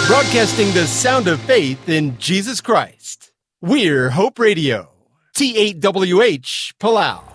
Broadcasting the sound of faith in Jesus Christ. We're Hope Radio. T8WH, Palau.